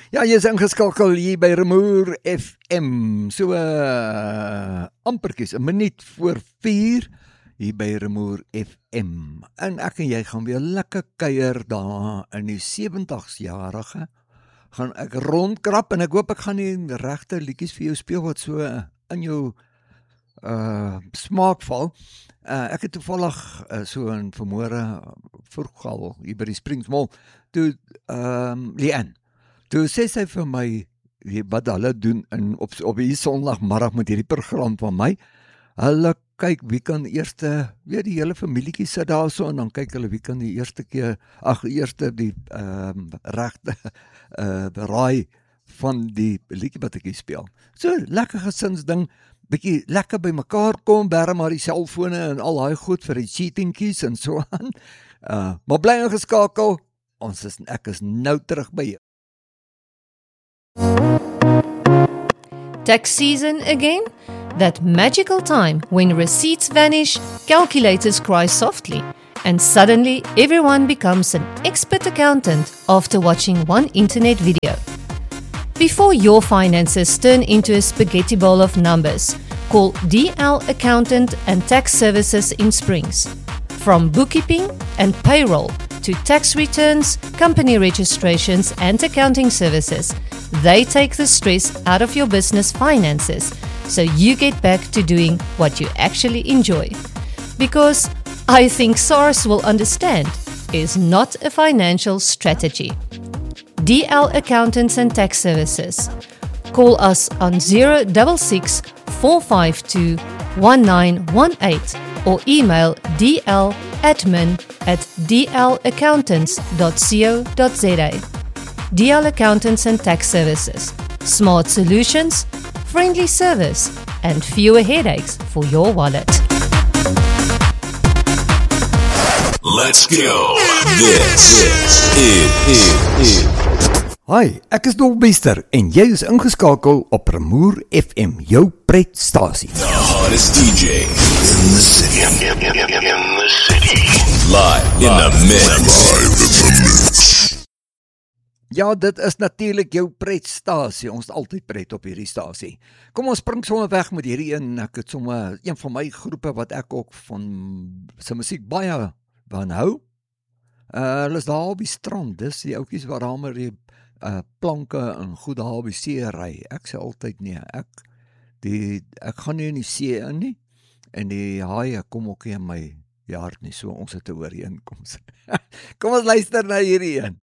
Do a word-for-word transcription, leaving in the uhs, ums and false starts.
Ja, jy is ingeskakel hier by Remoer F M, so uh, amperkies, 'n minuut voor vier, hier by Remoer F M. En ek en jy gaan weer lekker kuier daar in die sewentigjarige. Gaan ek rondkrap en ek hoop ek gaan die regte liedjies vir jou speel wat so in jou uh, smaak val. Uh, ek het toevallig uh, so in vanmôre vroeg al hier by die Springs Mall, toe um, Leanne, toe sê sy vir my, wat hulle doen in, op, op die Sondagmiddag met hierdie program van my, hulle kyk wie kan eerste, weet die hele familietjie sit daar so, en dan kyk hulle wie kan die eerste keer, ag eerste die um, regte uh, raai van die liedjie wat ek hier speel. So, lekker gesinsding, bietjie lekker by mekaar kom, bære maar die selfone en al daai goed vir die cheatingkies en so aan. Uh, maar bly ingeskakel, ons is, ek is nou terug by jou. Tax season again? That magical time when receipts vanish, calculators cry softly, and suddenly everyone becomes an expert accountant after watching one internet video. Before your finances turn into a spaghetti bowl of numbers, call D L Accountant and Tax Services in Springs. From bookkeeping and payroll to tax returns, company registrations and accounting services, they take the stress out of your business finances so you get back to doing what you actually enjoy. Because I think SARS will understand is not a financial strategy. D L Accountants and Tax Services. Call us on zero six six, four five two, one nine one eight or email dladmin at d l accountants dot co dot z a. D L Accountants and Tax Services. Smart solutions, friendly service, and fewer headaches for your wallet. Let's go. This is, is, is. Hi, ek is Dolbester en jy is ingeskakel op Remoer F M, jou pretstasie. The hottest D J in the city. In, in, in, in the city. Live in the mix. Live in the mix. Ja, dit is natuurlik jou pretstasie. Ons is altyd pret op hierdie stasie. Kom ons spring sommer weg met hierdie een. Ek het sommer een van my groepe wat ek ook van sy musiek baie van hou. Uh, hulle is daar op die strand. Dis die oukies waar daar maar die uh, planke en goed daar op die see ry. Ek sê altyd nee, ek, die, ek gaan nie in die see in nie. En die haie kom ook nie in my hart nie. So ons het 'n ooreenkoms. Kom ons luister na hierdie een.